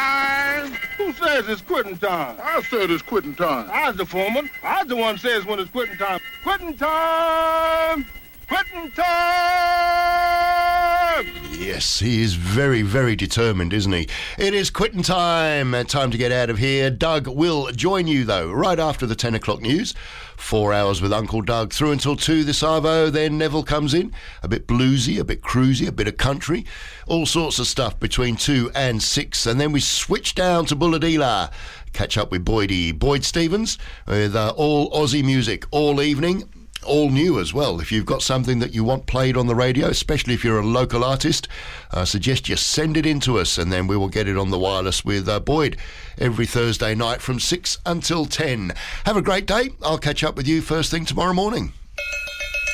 time. Who says it's quitting time? I said it's quitting time. I was the foreman. I was the one says when it's quitting time. Quitting time! Quitting time! Yes, he is very, very determined, isn't he? It is quitting time. Time to get out of here. Doug will join you, though, right after the 10 o'clock news. 4 hours with Uncle Doug through until 2 this arvo. Then Neville comes in. A bit bluesy, a bit cruisy, a bit of country. All sorts of stuff between 2 and 6. And then we switch down to Bulladila. Catch up with Boyd Stevens with all Aussie music all evening. All new as well. If you've got something that you want played on the radio, especially if you're a local artist, I suggest you send it in to us and then we will get it on the wireless with Boyd every Thursday night from 6 until 10. Have a great day. I'll catch up with you first thing tomorrow morning.